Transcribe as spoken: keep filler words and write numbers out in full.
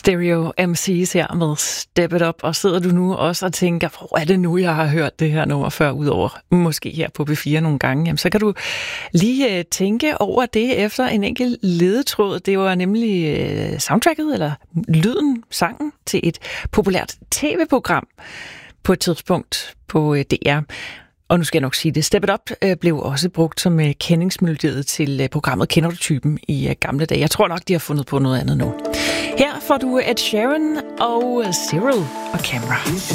Stereo M C's her med Step It Up, og sidder du nu også og tænker, hvor er det nu, jeg har hørt det her nummer før, udover måske her på B fire nogle gange, jamen så kan du lige uh, tænke over det efter en enkelt ledetråd. Det var nemlig uh, soundtracket, eller lyden, sangen til et populært tv-program på et tidspunkt på uh, D R. Og nu skal jeg nok sige det. Step It Up øh, blev også brugt som øh, kendingsmelodiet til øh, programmet Kender du typen i øh, gamle dage. Jeg tror nok, de har fundet på noget andet nu. Her får du Ed Sheeran og Cyril og Camera.